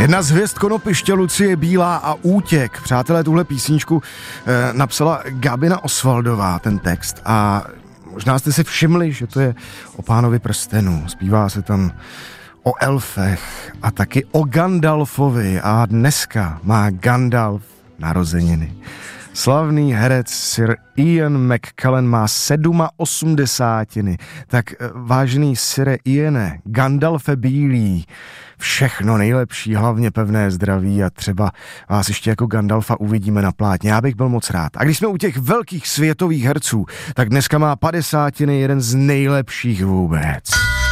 Jedna z hvězd Konopiště, Lucie Bílá a Útěk. Přátelé, tuhle písničku napsala Gabina Osvaldová, ten text. A možná jste si všimli, že to je o Pánovi prstenů. Zpívá se tam o elfech a taky o Gandalfovi. A dneska má Gandalf narozeniny. Slavný herec Sir Ian McKellen má 87. Tak vážený Sire Iane, Gandalfe Bílý, všechno nejlepší, hlavně pevné zdraví a třeba vás ještě jako Gandalfa uvidíme na plátně. Já bych byl moc rád. A když jsme u těch velkých světových herců, tak dneska má 50. jeden z nejlepších vůbec.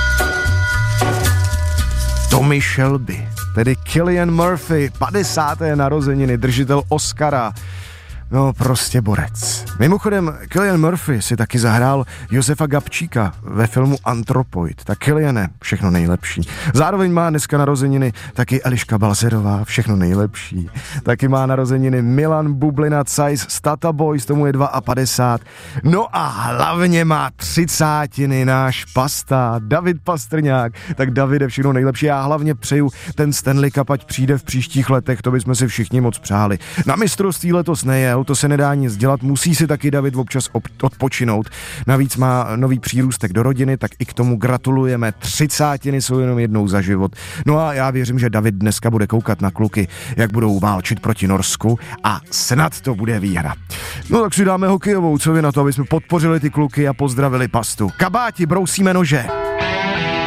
Tommy Shelby, tedy Cillian Murphy, 50. narozeniny, držitel Oscara. No, prostě borec. Mimochodem, Cillian Murphy si taky zahrál Josefa Gabčíka ve filmu Antropoid. Tak Cilliane, všechno nejlepší. Zároveň má dneska narozeniny taky Eliška Balzerová, všechno nejlepší. Taky má narozeniny Milan Bublina Cajs z Tata Boys, tomu je 52. No a hlavně má 30. náš pasta, David Pastrňák. Tak Davide, všechno nejlepší. Já hlavně přeju ten Stanley Cup, ať přijde v příštích letech, to bychom si všichni moc přáli. Na mistrovství letos nejel, to se nedá nic dělat, musí si taky David občas odpočinout. Navíc má nový přírůstek do rodiny, tak i k tomu gratulujeme. 30. jsou jenom jednou za život. No a já věřím, že David dneska bude koukat na kluky, jak budou válčit proti Norsku a snad to bude výhra. No tak si dáme hokejovou, co vy na to, aby jsme podpořili ty kluky a pozdravili pastu. Kabáti, brousíme nože.